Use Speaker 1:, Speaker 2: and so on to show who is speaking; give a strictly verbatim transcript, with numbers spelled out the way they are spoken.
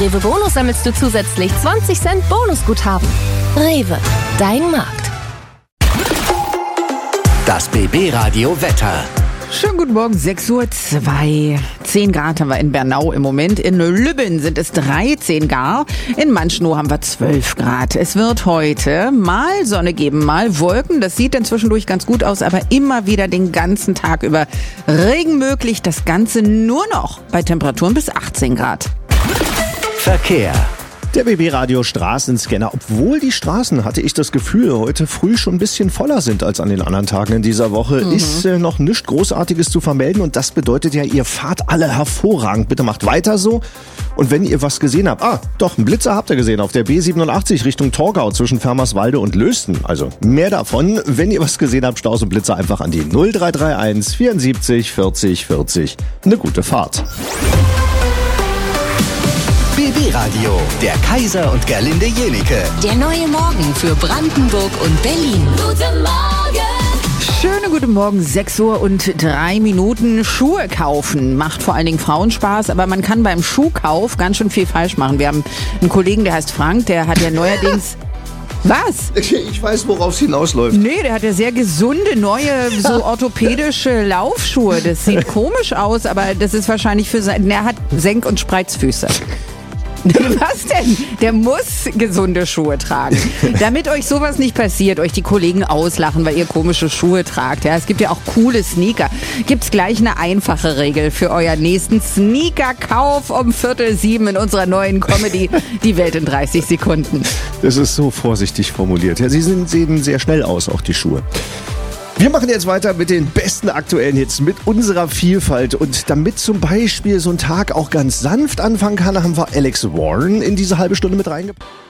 Speaker 1: Rewe Bonus sammelst du zusätzlich zwanzig Cent Bonusguthaben. Rewe, dein Markt.
Speaker 2: Das B B-Radio Wetter.
Speaker 3: Schönen guten Morgen, sechs Uhr zwei. zehn Grad haben wir in Bernau im Moment. In Lübben sind es dreizehn gar. In Manschnow haben wir zwölf Grad. Es wird heute mal Sonne geben, mal Wolken. Das sieht dann zwischendurch ganz gut aus, aber immer wieder den ganzen Tag über Regen möglich. Das Ganze nur noch bei Temperaturen bis achtzehn Grad.
Speaker 2: Verkehr.
Speaker 4: Der B B-Radio Straßenscanner. Obwohl die Straßen, hatte ich das Gefühl, heute früh schon ein bisschen voller sind als an den anderen Tagen in dieser Woche, mhm. ist äh, noch nichts Großartiges zu vermelden. Und das bedeutet ja, ihr fahrt alle hervorragend. Bitte macht weiter so. Und wenn ihr was gesehen habt, ah, doch, einen Blitzer habt ihr gesehen auf der B siebenundachtzig Richtung Torgau zwischen Fermerswalde und Lösten. Also mehr davon. Wenn ihr was gesehen habt, Staus und Blitzer einfach an die null drei drei eins vierundsiebzig vierzig vierzig. Eine gute Fahrt.
Speaker 2: B B-Radio, der Kaiser und Gerlinde Jenike.
Speaker 5: Der neue Morgen für Brandenburg und Berlin.
Speaker 1: Guten Morgen!
Speaker 3: Schönen guten Morgen, sechs Uhr und drei Minuten. Schuhe kaufen macht vor allen Dingen Frauen Spaß, aber man kann beim Schuhkauf ganz schön viel falsch machen. Wir haben einen Kollegen, der heißt Frank, der hat ja neuerdings... Was?
Speaker 4: Ich weiß, worauf es hinausläuft.
Speaker 3: Nee, der hat ja sehr gesunde, neue, so orthopädische Laufschuhe. Das sieht komisch aus, aber das ist wahrscheinlich für sein... Er hat Senk- und Spreizfüße. Was denn? Der muss gesunde Schuhe tragen. Damit euch sowas nicht passiert, euch die Kollegen auslachen, weil ihr komische Schuhe tragt. Ja, es gibt ja auch coole Sneaker. Gibt's gleich eine einfache Regel für euren nächsten Sneaker-Kauf um Viertel sieben in unserer neuen Comedy Die Welt in dreißig Sekunden.
Speaker 4: Das ist so vorsichtig formuliert. Ja, sie sind, sehen sehr schnell aus, auch die Schuhe. Wir machen jetzt weiter mit den besten aktuellen Hits, mit unserer Vielfalt. Und damit zum Beispiel so ein Tag auch ganz sanft anfangen kann, haben wir Alex Warren in diese halbe Stunde mit reingepackt.